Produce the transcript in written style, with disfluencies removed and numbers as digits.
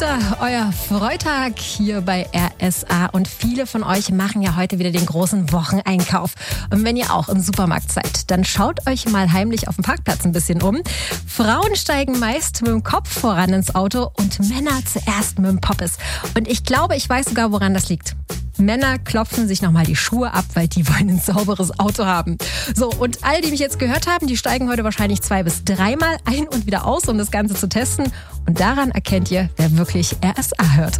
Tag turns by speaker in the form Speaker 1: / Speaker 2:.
Speaker 1: Günther, euer Freitag hier bei RSA. Und viele von euch machen ja heute wieder den großen Wocheneinkauf. Und wenn ihr auch im Supermarkt seid, dann schaut euch mal heimlich auf dem Parkplatz ein bisschen um. Frauen steigen meist mit dem Kopf voran ins Auto und Männer zuerst mit dem Poppes. Und ich glaube, ich weiß sogar, woran das liegt. Männer klopfen sich nochmal die Schuhe ab, weil die wollen ein sauberes Auto haben. So, und all die mich jetzt gehört haben, die steigen heute wahrscheinlich 2 bis 3 Mal ein und wieder aus, um das Ganze zu testen. Und daran erkennt ihr, wer wirklich RSA hört.